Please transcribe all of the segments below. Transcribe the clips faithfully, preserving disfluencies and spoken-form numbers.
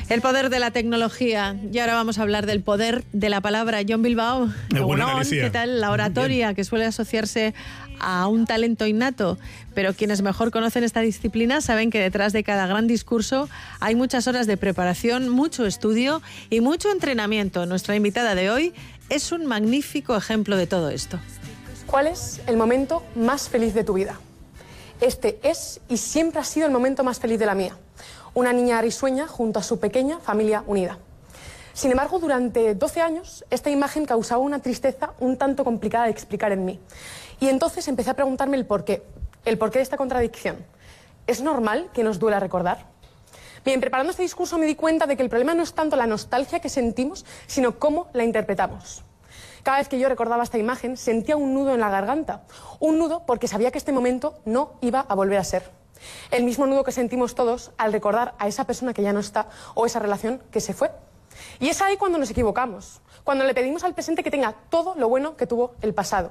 El poder de la tecnología. Y ahora vamos a hablar del poder de la palabra. John Bilbao, ¿qué tal? La oratoria, que suele asociarse a un talento innato, pero quienes mejor conocen esta disciplina saben que detrás de cada gran discurso hay muchas horas de preparación, mucho estudio y mucho entrenamiento. Nuestra invitada de hoy es un magnífico ejemplo de todo esto. ¿Cuál es el momento más feliz de tu vida? Este es y siempre ha sido el momento más feliz de la mía. Una niña risueña junto a su pequeña familia unida. Sin embargo, durante doce años, esta imagen causaba una tristeza un tanto complicada de explicar en mí. Y entonces empecé a preguntarme el porqué, el porqué de esta contradicción. ¿Es normal que nos duela recordar? Bien, preparando este discurso me di cuenta de que el problema no es tanto la nostalgia que sentimos, sino cómo la interpretamos. Cada vez que yo recordaba esta imagen, sentía un nudo en la garganta. Un nudo porque sabía que este momento no iba a volver a ser. El mismo nudo que sentimos todos al recordar a esa persona que ya no está o esa relación que se fue. Y es ahí cuando nos equivocamos, cuando le pedimos al presente que tenga todo lo bueno que tuvo el pasado.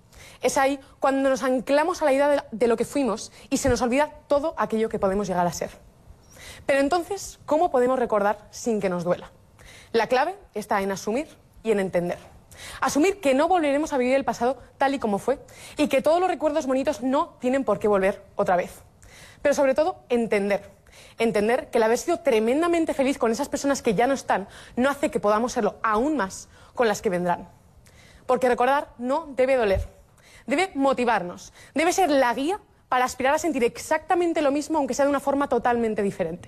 Es ahí cuando nos anclamos a la idea de, de lo que fuimos y se nos olvida todo aquello que podemos llegar a ser. Pero entonces, ¿cómo podemos recordar sin que nos duela? La clave está en asumir y en entender. Asumir que no volveremos a vivir el pasado tal y como fue y que todos los recuerdos bonitos no tienen por qué volver otra vez. Pero sobre todo, entender. Entender que el haber sido tremendamente feliz con esas personas que ya no están no hace que podamos serlo aún más con las que vendrán. Porque recordar no debe doler. Debe motivarnos. Debe ser la guía para aspirar a sentir exactamente lo mismo, aunque sea de una forma totalmente diferente.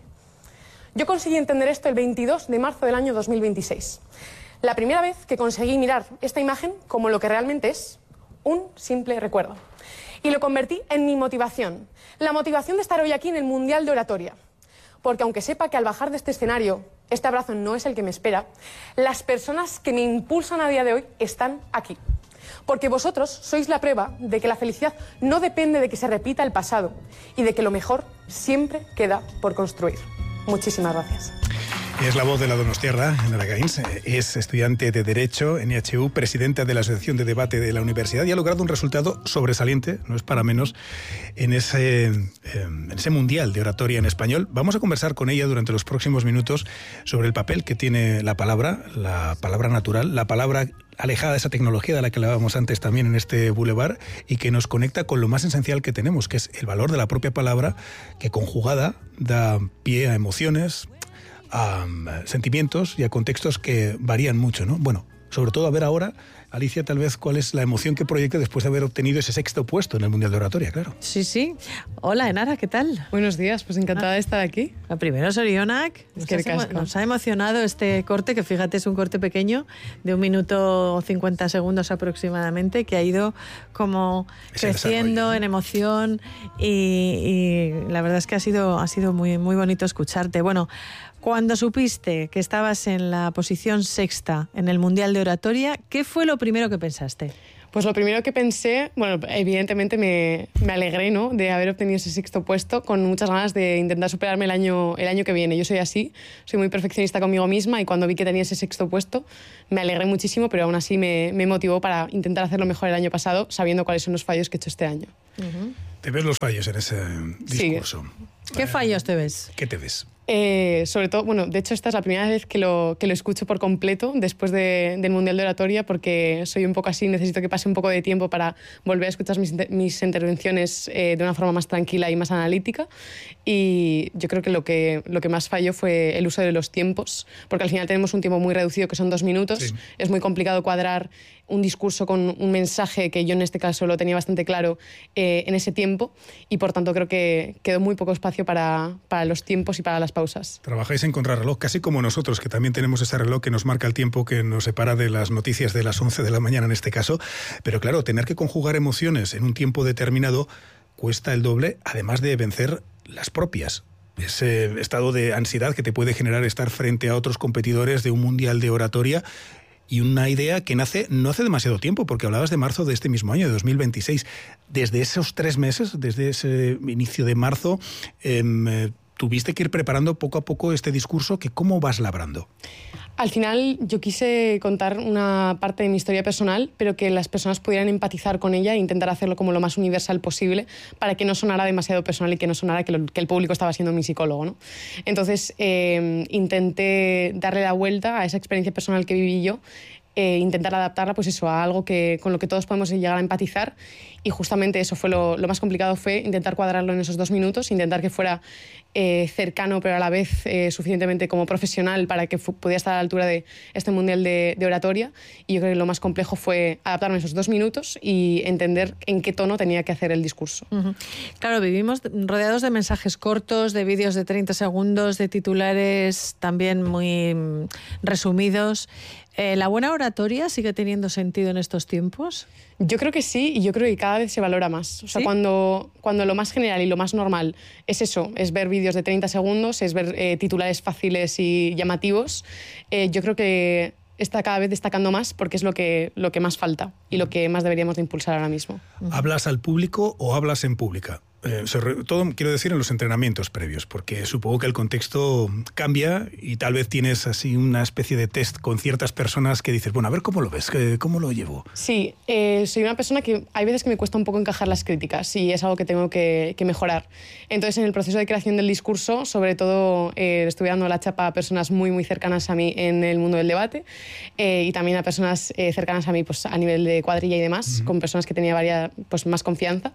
Yo conseguí entender esto el veintidós de marzo del año dos mil veintiséis. La primera vez que conseguí mirar esta imagen como lo que realmente es, un simple recuerdo. Y lo convertí en mi motivación. La motivación de estar hoy aquí en el Mundial de Oratoria. Porque aunque sepa que al bajar de este escenario, este abrazo no es el que me espera, las personas que me impulsan a día de hoy están aquí. Porque vosotros sois la prueba de que la felicidad no depende de que se repita el pasado y de que lo mejor siempre queda por construir. Muchísimas gracias. Es la voz de la Donostiarra, Enara Gainz. Es estudiante de Derecho en E H U, presidenta de la Asociación de Debate de la Universidad y ha logrado un resultado sobresaliente, no es para menos, en ese, en ese Mundial de Oratoria en Español. Vamos a conversar con ella durante los próximos minutos sobre el papel que tiene la palabra, la palabra natural, la palabra alejada de esa tecnología de la que hablábamos antes también en este Boulevard y que nos conecta con lo más esencial que tenemos, que es el valor de la propia palabra, que conjugada da pie a emociones, a sentimientos y a contextos que varían mucho, ¿no? Bueno, sobre todo a ver ahora, Alicia, tal vez cuál es la emoción que proyecta después de haber obtenido ese sexto puesto en el Mundial de Oratoria, claro. Sí, sí. Hola, Enara, ¿qué tal? Buenos días, pues encantada ah. de estar aquí. La primera, Sorionak. Nos, emo- nos ha emocionado este corte, que fíjate, es un corte pequeño, de un minuto cincuenta segundos aproximadamente, que ha ido como Ese creciendo en emoción y, y la verdad es que ha sido, ha sido muy, muy bonito escucharte. Bueno, cuando supiste que estabas en la posición sexta en el Mundial de Oratoria, ¿qué fue lo primero que pensaste? Pues lo primero que pensé, bueno, evidentemente me, me alegré, ¿no?, de haber obtenido ese sexto puesto, con muchas ganas de intentar superarme el año, el año que viene. Yo soy así, soy muy perfeccionista conmigo misma y cuando vi que tenía ese sexto puesto me alegré muchísimo, pero aún así me, me motivó para intentar hacerlo mejor el año pasado, sabiendo cuáles son los fallos que he hecho este año. Uh-huh. ¿Te ves los fallos en ese discurso? Sí. ¿Qué fallos te ves? ¿Qué te ves? Eh, sobre todo, bueno, de hecho esta es la primera vez que lo, que lo escucho por completo después de, del Mundial de Oratoria, porque soy un poco así, necesito que pase un poco de tiempo para volver a escuchar mis, mis intervenciones eh, de una forma más tranquila y más analítica, y yo creo que lo, que lo que más falló fue el uso de los tiempos, porque al final tenemos un tiempo muy reducido que son dos minutos, sí. Es muy complicado cuadrar un discurso con un mensaje que yo en este caso lo tenía bastante claro eh, en ese tiempo, y por tanto creo que quedó muy poco espacio para, para los tiempos y para las pausas. Trabajáis en contrarreloj, casi como nosotros, que también tenemos ese reloj que nos marca el tiempo que nos separa de las noticias de las once de la mañana en este caso, pero claro, tener que conjugar emociones en un tiempo determinado cuesta el doble, además de vencer las propias. Ese estado de ansiedad que te puede generar estar frente a otros competidores de un Mundial de Oratoria. Y una idea que nace no hace demasiado tiempo, porque hablabas de marzo de este mismo año, de dos mil veintiséis. Desde esos tres meses, desde ese inicio de marzo, eh, tuviste que ir preparando poco a poco este discurso, que ¿cómo vas labrando? Al final yo quise contar una parte de mi historia personal, pero que las personas pudieran empatizar con ella e intentar hacerlo como lo más universal posible para que no sonara demasiado personal y que no sonara que, lo, que el público estaba siendo mi psicólogo, ¿no? Entonces eh, intenté darle la vuelta a esa experiencia personal que viví yo, eh, intentar adaptarla pues eso, a algo que, con lo que todos podemos llegar a empatizar, y justamente eso fue lo, lo más complicado, fue intentar cuadrarlo en esos dos minutos, intentar que fuera eh, cercano pero a la vez eh, suficientemente como profesional para que pudiera estar a la altura de este mundial de, de oratoria, y yo creo que lo más complejo fue adaptarme a esos dos minutos y entender en qué tono tenía que hacer el discurso. Uh-huh. Claro, vivimos rodeados de mensajes cortos, de vídeos de treinta segundos, de titulares también muy resumidos. Eh, ¿La buena oratoria sigue teniendo sentido en estos tiempos? Yo creo que sí, y yo creo que cada vez se valora más. O sea, ¿Sí? cuando, cuando lo más general y lo más normal es eso, es ver vídeos de treinta segundos, es ver eh, titulares fáciles y llamativos, eh, yo creo que está cada vez destacando más porque es lo que, lo que más falta y lo que más deberíamos de impulsar ahora mismo. ¿Hablas al público o hablas en pública? Eh, sobre todo, quiero decir, en los entrenamientos previos, porque supongo que el contexto cambia y tal vez tienes así una especie de test con ciertas personas que dices, bueno, a ver cómo lo ves, cómo lo llevo. Sí, eh, soy una persona que hay veces que me cuesta un poco encajar las críticas y es algo que tengo que, que mejorar. Entonces, en el proceso de creación del discurso, sobre todo, eh, estuve dando la chapa a personas muy, muy cercanas a mí en el mundo del debate, eh, y también a personas eh, cercanas a mí pues, a nivel de cuadrilla y demás, uh-huh. con personas que tenía varias, pues, más confianza,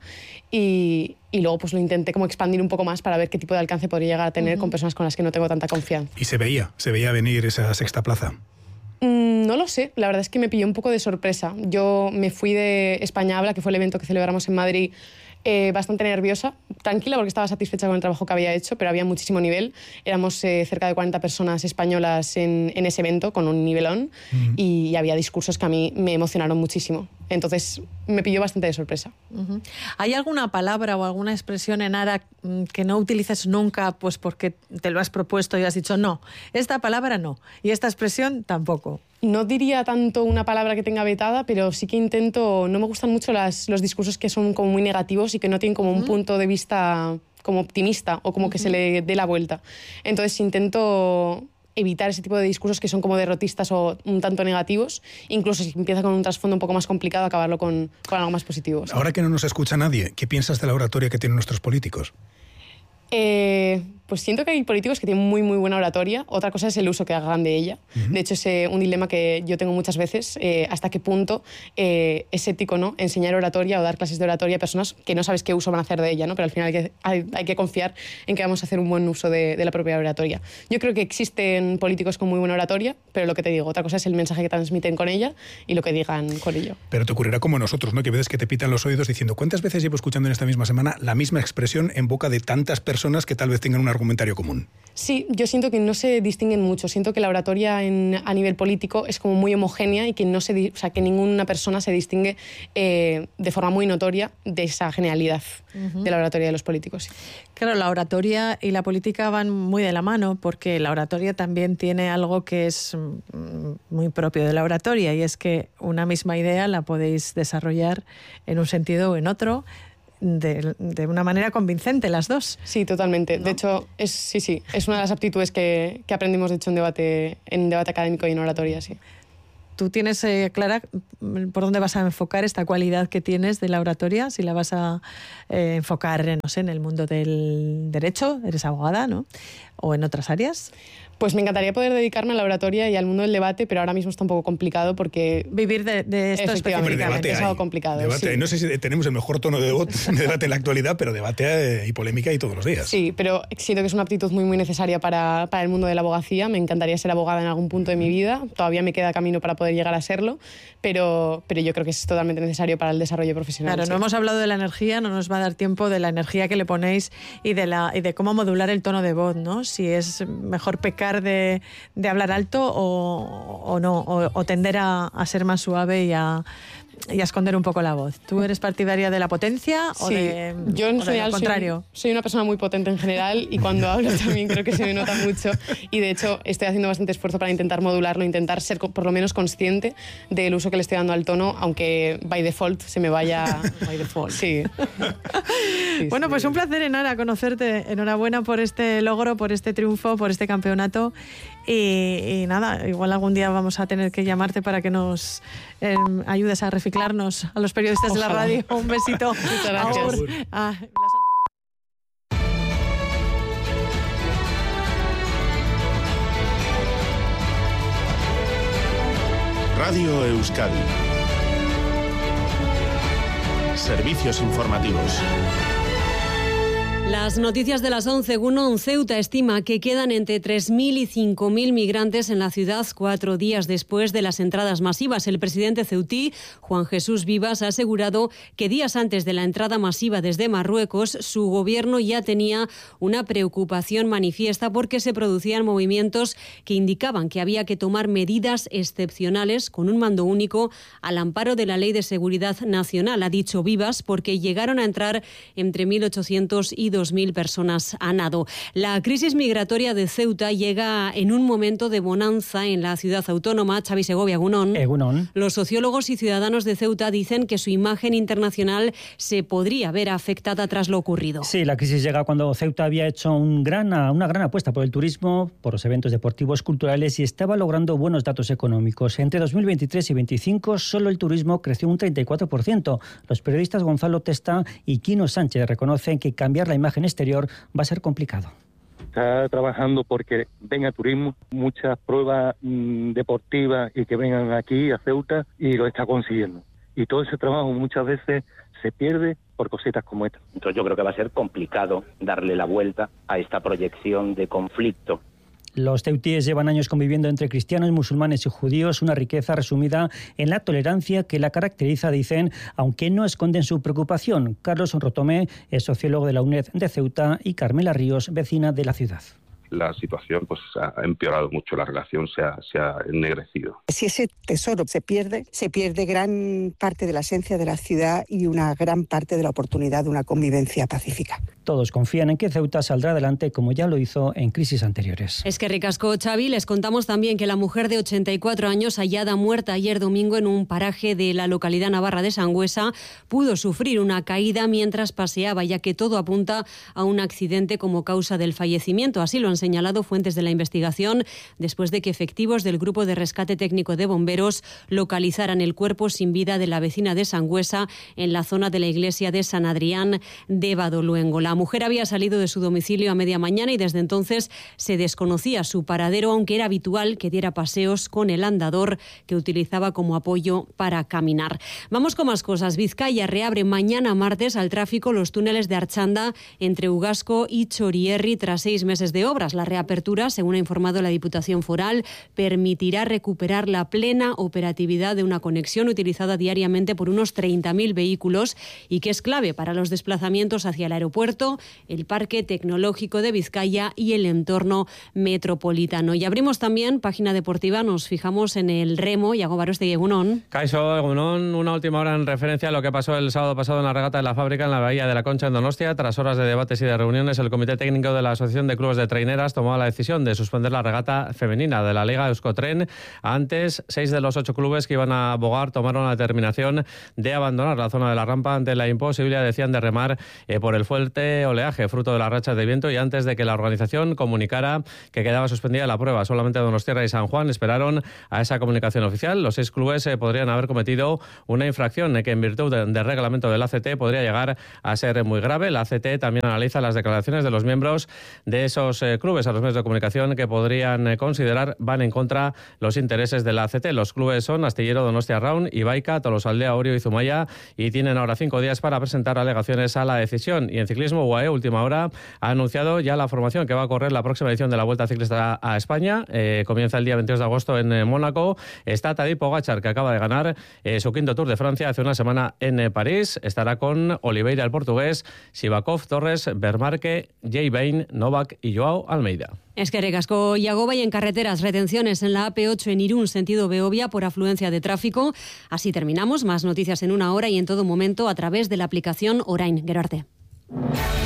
y Y luego pues lo intenté como expandir un poco más para ver qué tipo de alcance podría llegar a tener uh-huh. con personas con las que no tengo tanta confianza. ¿Y se veía? ¿Se veía venir esa sexta plaza? Mm, no lo sé, la verdad es que me pilló un poco de sorpresa. Yo me fui de España Habla, que fue el evento que celebramos en Madrid, eh, bastante nerviosa, tranquila porque estaba satisfecha con el trabajo que había hecho, pero había muchísimo nivel. Éramos eh, cerca de cuarenta personas españolas en, en ese evento, con un nivelón, uh-huh. y, y había discursos que a mí me emocionaron muchísimo. Entonces me pilló bastante de sorpresa. Uh-huh. ¿Hay alguna palabra o alguna expresión en Ara que no utilices nunca pues porque te lo has propuesto y has dicho no, esta palabra no y esta expresión tampoco? No diría tanto una palabra que tenga vetada, pero sí que intento... No me gustan mucho las, los discursos que son como muy negativos y que no tienen como un uh-huh. punto de vista como optimista o como uh-huh. que se le dé la vuelta. Entonces intento evitar ese tipo de discursos que son como derrotistas o un tanto negativos, incluso si empieza con un trasfondo un poco más complicado, acabarlo con, con algo más positivo. ¿Sí? Ahora que no nos escucha nadie, ¿qué piensas de la oratoria que tienen nuestros políticos? Eh, pues siento que hay políticos que tienen muy muy buena oratoria. Otra cosa es el uso que hagan de ella. Uh-huh. De hecho, es eh, un dilema que yo tengo muchas veces, eh, hasta qué punto eh, es ético, ¿no?, enseñar oratoria o dar clases de oratoria a personas que no sabes qué uso van a hacer de ella, ¿no? Pero al final hay que, hay, hay que confiar en que vamos a hacer un buen uso de, de la propia oratoria. Yo creo que existen políticos con muy buena oratoria, pero lo que te digo, otra cosa es el mensaje que transmiten con ella y lo que digan con ello. Pero te ocurrirá como nosotros, ¿no?, que veces que te pitan los oídos diciendo ¿cuántas veces llevo escuchando en esta misma semana la misma expresión en boca de tantas personas que tal vez tengan un argumentario común? Sí, yo siento que no se distinguen mucho. Siento que la oratoria en, a nivel político es como muy homogénea y que, no se, o sea, que ninguna persona se distingue eh, de forma muy notoria de esa genialidad uh-huh. de la oratoria de los políticos. Sí. Claro, la oratoria y la política van muy de la mano porque la oratoria también tiene algo que es muy propio de la oratoria y es que una misma idea la podéis desarrollar en un sentido o en otro, De, de una manera convincente las dos. Sí, totalmente. ¿No? De hecho, es, sí, sí, es una de las aptitudes que, que aprendimos de hecho en debate, en debate académico y en oratoria, sí. ¿Tú tienes eh, clara por dónde vas a enfocar esta cualidad que tienes de la oratoria? Si la vas a eh, enfocar, no sé, en el mundo del derecho, eres abogada, ¿no?, o en otras áreas. Pues me encantaría poder dedicarme a la oratoria y al mundo del debate, pero ahora mismo está un poco complicado porque... Vivir de, de esto específicamente es algo complicado. Debate, sí. No sé si tenemos el mejor tono de, debate, de debate en la actualidad, pero debate y polémica y todos los días. Sí, pero siento que es una aptitud muy, muy necesaria para, para el mundo de la abogacía. Me encantaría ser abogada en algún punto de mi vida. Todavía me queda camino para poder llegar a serlo, pero, pero yo creo que es totalmente necesario para el desarrollo profesional. Claro, sí. No hemos hablado de la energía, no nos va a dar tiempo de la energía que le ponéis y de, la, y de cómo modular el tono de voz, ¿no? Si es mejor pecar de... de hablar alto o, o no, o, o tender a, a ser más suave y a, y a esconder un poco la voz. ¿Tú eres partidaria de la potencia o sí, de, yo en o general de lo contrario? Soy, soy una persona muy potente en general y cuando hablo también creo que se me nota mucho y de hecho estoy haciendo bastante esfuerzo para intentar modularlo, intentar ser por lo menos consciente del uso que le estoy dando al tono, aunque by default se me vaya... by default. Sí. sí bueno, sí. pues un placer, Enara, conocerte. Enhorabuena por este logro, por este triunfo, por este campeonato. Y, y nada, igual algún día vamos a tener que llamarte para que nos eh, ayudes a reciclarnos a los periodistas Ojalá. de la radio. Un besito. Muchas gracias. Ah, Radio Euskadi. Servicios informativos. Las noticias de las once. Gunón, Ceuta estima que quedan entre tres mil y cinco mil migrantes en la ciudad cuatro días después de las entradas masivas. El presidente ceutí, Juan Jesús Vivas, ha asegurado que días antes de la entrada masiva desde Marruecos, su gobierno ya tenía una preocupación manifiesta porque se producían movimientos que indicaban que había que tomar medidas excepcionales con un mando único al amparo de la Ley de Seguridad Nacional, ha dicho Vivas, porque llegaron a entrar entre mil ochocientos y dos mil personas a nado. La crisis migratoria de Ceuta llega en un momento de bonanza en la ciudad autónoma. Xavi Segovia, Gunón. Egunon. Los sociólogos y ciudadanos de Ceuta dicen que su imagen internacional se podría ver afectada tras lo ocurrido. Sí, la crisis llega cuando Ceuta había hecho un gran, una gran apuesta por el turismo, por los eventos deportivos, culturales y estaba logrando buenos datos económicos. Entre dos mil veintitrés y veinticinco solo el turismo creció un treinta y cuatro por ciento. Los periodistas Gonzalo Testa y Quino Sánchez reconocen que cambiar la imagen exterior va a ser complicado. Está trabajando porque venga turismo, muchas pruebas mmm, deportivas y que vengan aquí a Ceuta y lo está consiguiendo. Y todo ese trabajo muchas veces se pierde por cositas como esta. Entonces yo creo que va a ser complicado darle la vuelta a esta proyección de conflicto. Los ceutíes llevan años conviviendo entre cristianos, musulmanes y judíos, una riqueza resumida en la tolerancia que la caracteriza, dicen, aunque no esconden su preocupación. Carlos Rotomé es sociólogo de la UNED de Ceuta y Carmela Ríos, vecina de la ciudad. La situación pues ha empeorado mucho, la relación se ha, se ha ennegrecido. Si ese tesoro se pierde, se pierde gran parte de la esencia de la ciudad y una gran parte de la oportunidad de una convivencia pacífica. Todos confían en que Ceuta saldrá adelante como ya lo hizo en crisis anteriores. Es que ricasco, Xavi. Les contamos también que la mujer de ochenta y cuatro años, hallada muerta ayer domingo en un paraje de la localidad navarra de Sangüesa, pudo sufrir una caída mientras paseaba, ya que todo apunta a un accidente como causa del fallecimiento. Así lo han señalado fuentes de la investigación después de que efectivos del Grupo de Rescate Técnico de Bomberos localizaran el cuerpo sin vida de la vecina de Sangüesa en la zona de la iglesia de San Adrián de Badoluengo. La mujer había salido de su domicilio a media mañana y desde entonces se desconocía su paradero, aunque era habitual que diera paseos con el andador que utilizaba como apoyo para caminar. Vamos con más cosas. Vizcaya reabre mañana martes al tráfico los túneles de Archanda entre Ugasco y Chorierri tras seis meses de obras. La reapertura, según ha informado la Diputación Foral, permitirá recuperar la plena operatividad de una conexión utilizada diariamente por unos treinta mil vehículos y que es clave para los desplazamientos hacia el aeropuerto, el Parque Tecnológico de Vizcaya y el entorno metropolitano. Y abrimos también página deportiva, nos fijamos en el remo. Iago Baroste, Egunon. Caixo, Egunon, una última hora en referencia a lo que pasó el sábado pasado en la regata de la Fábrica en la Bahía de la Concha en Donostia. Tras horas de debates y de reuniones, el Comité Técnico de la Asociación de Clubes de Traineras tomó la decisión de suspender la regata femenina de la Liga Euskotren. Antes, seis de los ocho clubes que iban a bogar tomaron la determinación de abandonar la zona de la rampa ante la imposibilidad, decían, de remar eh, por el fuerte oleaje, fruto de las rachas de viento, y antes de que la organización comunicara que quedaba suspendida la prueba. Solamente Donostiarra y San Juan esperaron a esa comunicación oficial. Los seis clubes eh, podrían haber cometido una infracción eh, que en virtud del de reglamento del A C T podría llegar a ser muy grave. La A C T también analiza las declaraciones de los miembros de esos eh, clubes a los medios de comunicación que podrían eh, considerar van en contra los intereses de la A C T. Los clubes son Astillero, Donostia Round, Ibaica, Tolosaldea, Orio y Zumaya, y tienen ahora cinco días para presentar alegaciones a la decisión. Y en ciclismo, U A E, última hora, ha anunciado ya la formación que va a correr la próxima edición de la Vuelta Ciclista a España. Eh, comienza el día veintidós de agosto en eh, Mónaco. Está Tadej Pogačar, que acaba de ganar eh, su quinto Tour de Francia hace una semana en eh, París. Estará con Oliveira, el portugués, Sivakov, Torres, Bermarque, Jay Bain, Novak y Joao Almeida. Almeida. Es que recasco Yagoba y en carreteras, retenciones en la A P ocho en Irún, sentido Beovia, por afluencia de tráfico. Así terminamos. Más noticias en una hora y en todo momento a través de la aplicación Orain. Gerarte.